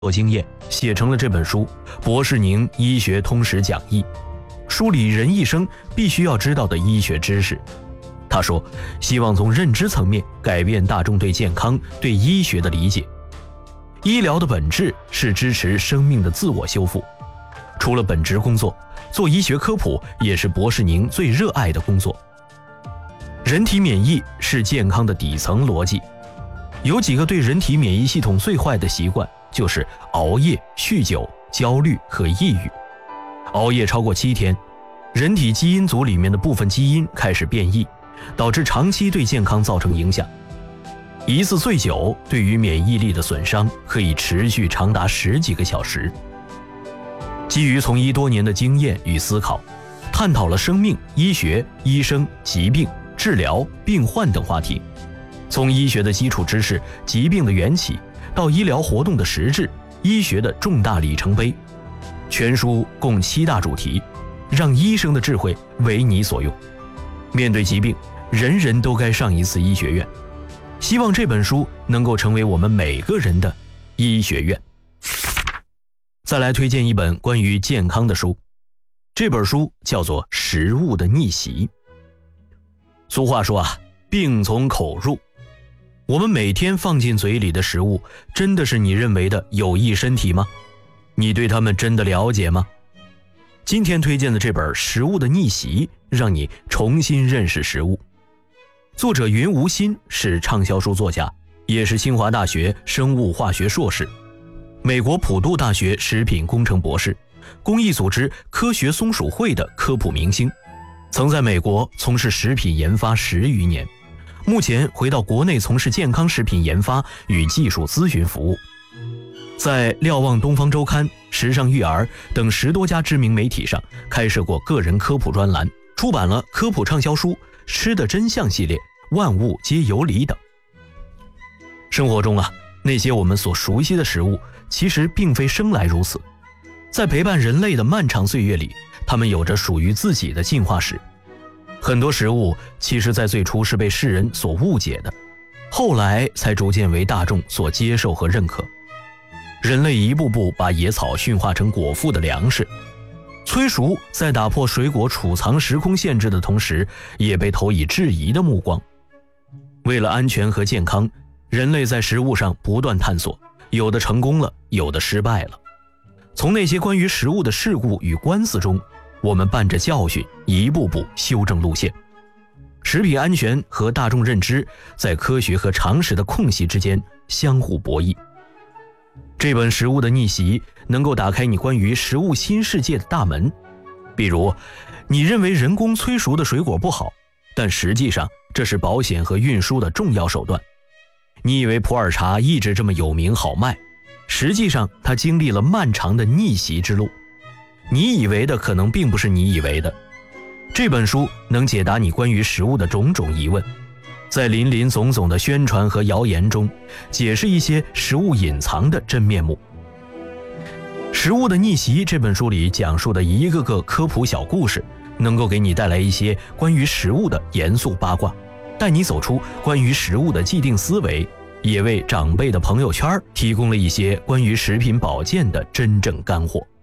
经验，写成了这本书《博士宁医学通识讲义》，梳理人一生必须要知道的医学知识。他说，希望从认知层面改变大众对健康、对医学的理解。医疗的本质是支持生命的自我修复。除了本职工作，做医学科普也是博士宁最热爱的工作。人体免疫是健康的底层逻辑，有几个对人体免疫系统最坏的习惯，就是熬夜、酗酒、焦虑和抑郁。熬夜超过7天，人体基因组里面的部分基因开始变异，导致长期对健康造成影响。一次醉酒对于免疫力的损伤可以持续长达10几个小时。基于从医多年的经验与思考，探讨了生命、医学、医生、疾病、治疗、病患等话题，从医学的基础知识、疾病的缘起，到医疗活动的实质、医学的重大里程碑。全书共7大主题，让医生的智慧为你所用。面对疾病，人人都该上一次医学院。希望这本书能够成为我们每个人的医学院。再来推荐一本关于健康的书，这本书叫做《食物的逆袭》。俗话说病从口入。我们每天放进嘴里的食物，真的是你认为的有益身体吗？你对它们真的了解吗？今天推荐的这本《食物的逆袭》，让你重新认识食物。作者云无心是畅销书作家，也是清华大学生物化学硕士，美国普渡大学食品工程博士，公益组织科学松鼠会的科普明星，曾在美国从事食品研发10余年，目前回到国内从事健康食品研发与技术咨询服务。在瞭望东方周刊、时尚育儿等10多家知名媒体上开设过个人科普专栏，出版了科普畅销书《吃的真相》系列、万物皆有理等。生活中那些我们所熟悉的食物，其实并非生来如此，在陪伴人类的漫长岁月里，它们有着属于自己的进化史。很多食物其实在最初是被世人所误解的，后来才逐渐为大众所接受和认可。人类一步步把野草驯化成果腹的粮食，催熟在打破水果储藏时空限制的同时，也被投以质疑的目光。为了安全和健康，人类在食物上不断探索，有的成功了，有的失败了。从那些关于食物的事故与官司中，我们伴着教训一步步修正路线。食品安全和大众认知在科学和常识的空隙之间相互博弈。这本《食物的逆袭》能够打开你关于食物新世界的大门。比如，你认为人工催熟的水果不好，但实际上这是保险和运输的重要手段。你以为普洱茶一直这么有名好卖，实际上它经历了漫长的逆袭之路。你以为的可能并不是你以为的。这本书能解答你关于食物的种种疑问，在林林总总的宣传和谣言中，解释一些食物隐藏的真面目。《食物的逆袭》这本书里讲述的一个个科普小故事，能够给你带来一些关于食物的严肃八卦，带你走出关于食物的既定思维，也为长辈的朋友圈提供了一些关于食品保健的真正干货。